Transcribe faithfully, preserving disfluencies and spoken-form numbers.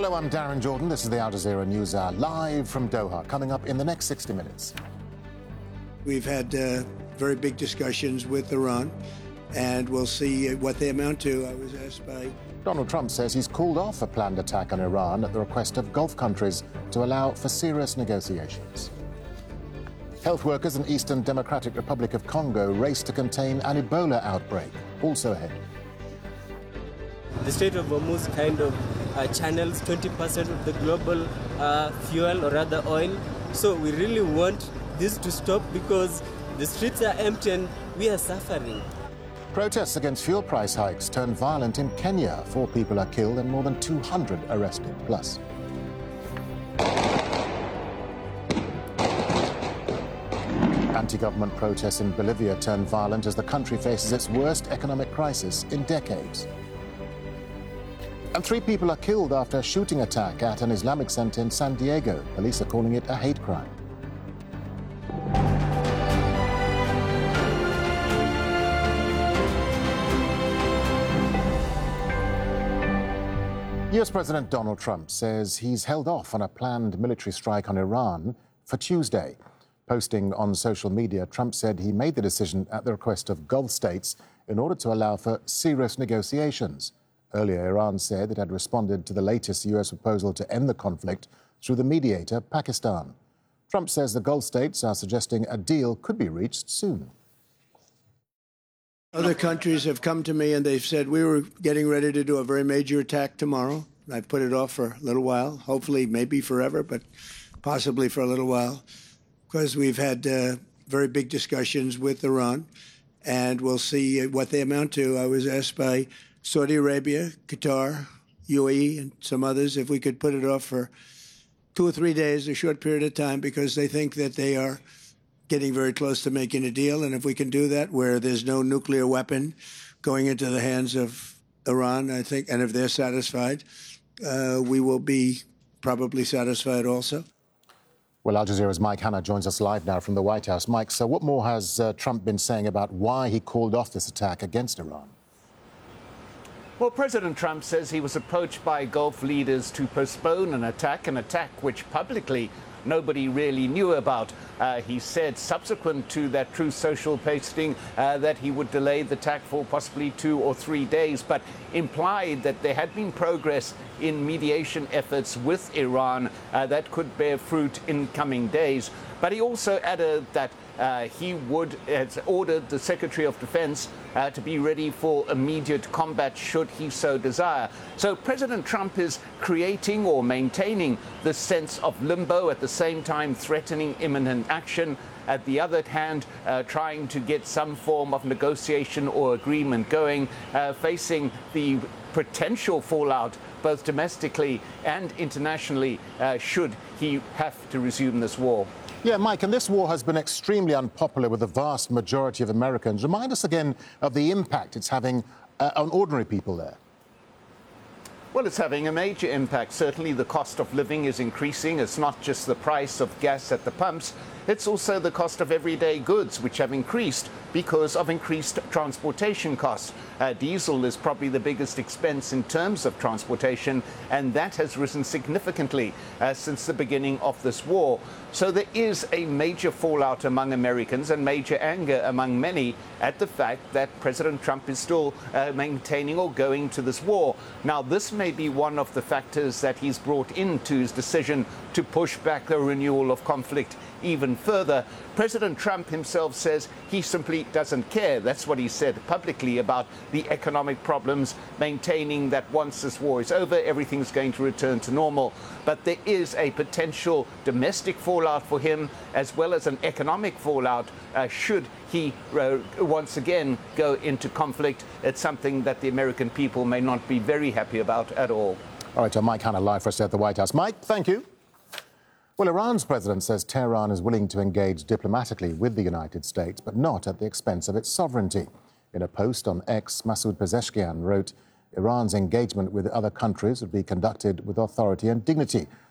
Hello, I'm Darren Jordan. This is the Al Jazeera News Hour, live from Doha, coming up in the next sixty minutes. We've had uh, very big discussions with Iran, and we'll see what they amount to. I was asked by... Donald Trump says he's called off a planned attack on Iran at the request of Gulf countries to allow for serious negotiations. Health workers in Eastern Democratic Republic of Congo race to contain an Ebola outbreak. Also ahead. The Strait of Hormuz kind of uh, channels twenty percent of the global uh, fuel, or rather oil. So we really want this to stop because the streets are empty and we are suffering. Protests against fuel price hikes turned violent in Kenya. Four people are killed and more than two hundred arrested. Plus, anti-government protests in Bolivia turned violent as the country faces its worst economic crisis in decades. And three people are killed after a shooting attack at an Islamic center in San Diego. Police are calling it a hate crime. U S President Donald Trump says he's held off on a planned military strike on Iran for Tuesday. Posting on social media, Trump said he made the decision at the request of Gulf states in order to allow for serious negotiations. Earlier, Iran said it had responded to the latest U S proposal to end the conflict through the mediator, Pakistan. Trump says the Gulf states are suggesting a deal could be reached soon. Other countries have come to me and they've said we were getting ready to do a very major attack tomorrow. I've put it off for a little while, hopefully maybe forever, but possibly for a little while, because we've had uh, very big discussions with Iran, and we'll see what they amount to. I was asked by Saudi Arabia, Qatar, U A E, and some others if we could put it off for two or three days, a short period of time, because they think that they are getting very close to making a deal. And if we can do that where there's no nuclear weapon going into the hands of Iran, I think, and if they're satisfied, uh, we will be probably satisfied also. Well, Al Jazeera's Mike Hanna joins us live now from the White House. Mike, so what more has uh, Trump been saying about why he called off this attack against Iran? Well, President Trump says he was approached by Gulf leaders to postpone an attack, an attack which publicly nobody really knew about. Uh, he said subsequent to that Truth Social posting uh, that he would delay the attack for possibly two or three days, but implied that there had been progress in mediation efforts with Iran uh, that could bear fruit in coming days. But he also added that uh, he would has ordered the Secretary of Defense uh, to be ready for immediate combat should he so desire. So President Trump is creating or maintaining this sense of limbo, at the same time threatening imminent action. At the other hand, uh, trying to get some form of negotiation or agreement going, uh, facing the potential fallout both domestically and internationally uh, should he have to resume this war. Yeah, Mike, and this war has been extremely unpopular with the vast majority of Americans. Remind us again of the impact it's having uh, on ordinary people there. Well, it's having a major impact. Certainly the cost of living is increasing. It's not just the price of gas at the pumps. It's also the cost of everyday goods, which have increased because of increased transportation costs. Uh, diesel is probably the biggest expense in terms of transportation, and that has risen significantly uh, since the beginning of this war. So there is a major fallout among Americans and major anger among many at the fact that President Trump is still uh, maintaining or going to this war. Now, this may be one of the factors that he's brought into his decision to push back the renewal of conflict even further. President Trump himself says he simply doesn't care. That's what he said publicly about the economic problems, maintaining that once this war is over, everything's going to return to normal. But there is a potential domestic fallout for him, as well as an economic fallout, uh, should he uh, once again go into conflict. It's something that the American people may not be very happy about at all. All right, so Mike Hanna live for us at the White House. Mike, thank you. Well, Iran's president says Tehran is willing to engage diplomatically with the United States, but not at the expense of its sovereignty. In a post on X, Masoud Pezeshkian wrote, Iran's engagement with other countries would be conducted with authority and dignity.